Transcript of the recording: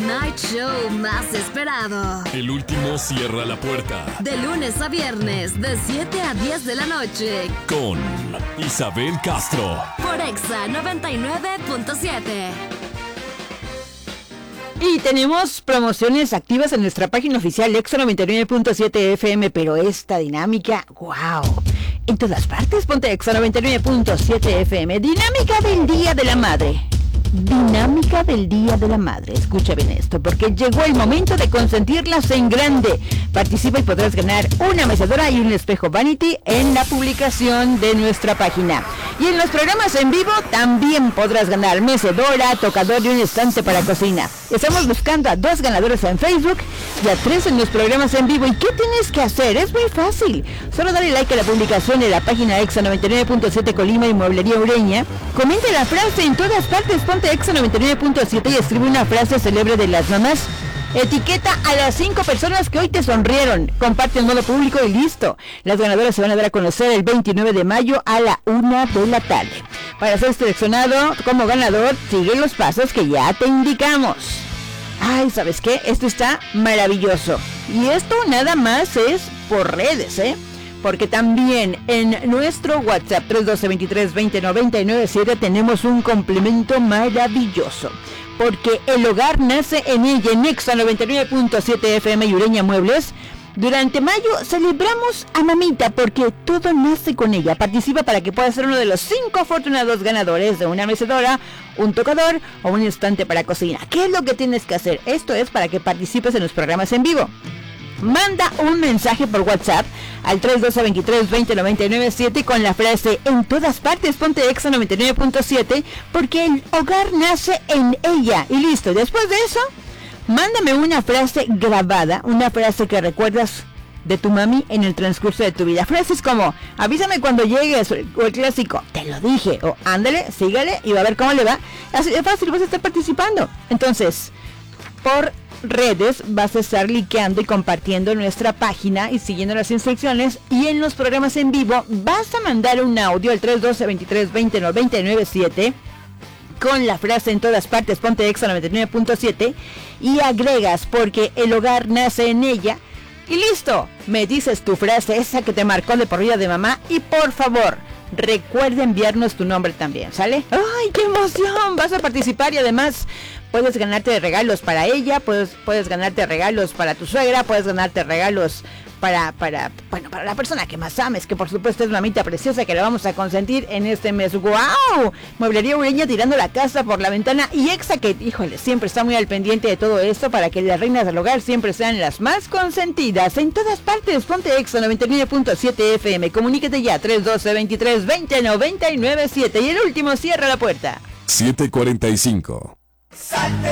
night show más esperado. El último cierra la puerta. De lunes a viernes, de 7 a 10 de la noche. Con Isabel Castro. Por Exa 99.7. Y tenemos promociones activas en nuestra página oficial Exa 99.7 FM, pero esta dinámica, wow. En todas partes, ponte Exa 99.7 FM. Dinámica del Día de la Madre. Dinámica del Día de la Madre. Escucha bien esto, porque llegó el momento de consentirlas en grande. Participa y podrás ganar una mecedora y un espejo Vanity en la publicación de nuestra página. Y en los programas en vivo también podrás ganar mecedora, tocador y un estante para cocina. Estamos buscando a 2 ganadores en Facebook y a 3 en los programas en vivo. ¿Y qué tienes que hacer? Es muy fácil. Solo dale like a la publicación de la página Exa 99.7 Colima y Mueblería Ureña. Comenta la frase en todas partes, ponte Exa 99.7 y escribe una frase célebre de las mamás. Etiqueta a las 5 personas que hoy te sonrieron. Comparte en modo público y listo. Las ganadoras se van a dar a conocer el 29 de mayo a la 1 de la tarde. Para ser seleccionado como ganador, sigue los pasos que ya te indicamos. Ay, ¿sabes qué? Esto está maravilloso. Y esto nada más es por redes, porque también en nuestro WhatsApp 312-23-20-99-7 tenemos un complemento maravilloso. Porque el hogar nace en ella, en Exa 99.7 FM y Ureña Muebles. Durante mayo celebramos a mamita porque todo nace con ella. Participa para que puedas ser uno de los 5 afortunados ganadores de una mecedora, un tocador o un estante para cocina. ¿Qué es lo que tienes que hacer? Esto es para que participes en los programas en vivo. Manda un mensaje por WhatsApp al 312-23-20-99-7 con la frase en todas partes, ponte Exa 99.7 porque el hogar nace en ella. Y listo, después de eso, mándame una frase grabada, una frase que recuerdas de tu mami en el transcurso de tu vida. Frases como, avísame cuando llegues, o el clásico, te lo dije, o ándale, sígale y va a ver cómo le va. Así de fácil, vas a estar participando. Entonces, por redes vas a estar likeando y compartiendo nuestra página y siguiendo las instrucciones, y en los programas en vivo vas a mandar un audio al 312-23-20-99-7 con la frase en todas partes, ponte Exa 99.7 y agregas porque el hogar nace en ella y listo, me dices tu frase, esa que te marcó de por vida de mamá, y por favor recuerda enviarnos tu nombre también, ¿sale? ¡Ay, qué emoción! Vas a participar y además puedes ganarte regalos para ella, puedes ganarte regalos para tu suegra, puedes ganarte regalos para la persona que más ames, que por supuesto es mamita preciosa que la vamos a consentir en este mes. ¡Wow! Mueblería Ureña tirando la casa por la ventana y Exa que, híjole, siempre está muy al pendiente de todo esto para que las reinas del hogar siempre sean las más consentidas. En todas partes, ponte Exa 99.7 FM. Comuníquete ya, 312-23-20-99-7 y el último cierra la puerta. 7:45.